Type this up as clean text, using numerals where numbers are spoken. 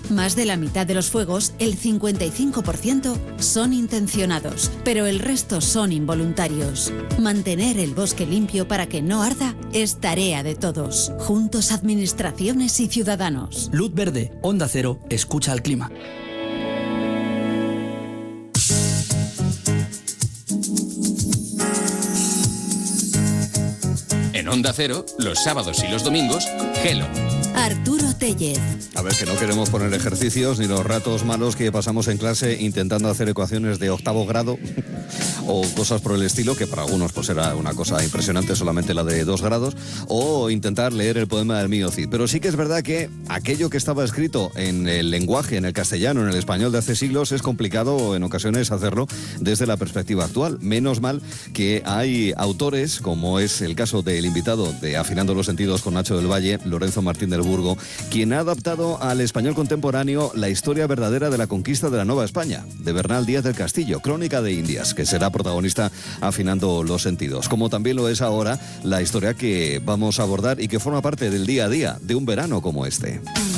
Más de la mitad de los fuegos, el 55%, son intencionados, pero el resto son involuntarios. Mantener el bosque limpio para que no arda es tarea de todos. Juntos, administraciones y ciudadanos. Luz verde, Onda Cero, escucha al clima. En Onda Cero, los sábados y los domingos, Gelo. Arturo Tellez. A ver, que no queremos poner ejercicios ni los ratos malos que pasamos en clase intentando hacer ecuaciones de 8º grado o cosas por el estilo, que para algunos pues era una cosa impresionante, solamente la de 2 grados, o intentar leer el poema del Mío Cid. Pero sí que es verdad que aquello que estaba escrito en el lenguaje, en el castellano, en el español de hace siglos, es complicado en ocasiones hacerlo desde la perspectiva actual. Menos mal que hay autores, como es el caso del invitado de Afinando los Sentidos con Nacho del Valle, Lorenzo Martín del Burgo, quien ha adaptado al español contemporáneo la historia verdadera de la conquista de la Nueva España, de Bernal Díaz del Castillo, Crónica de Indias, que será protagonista Afinando los Sentidos. Como también lo es ahora la historia que vamos a abordar y que forma parte del día a día de un verano como este.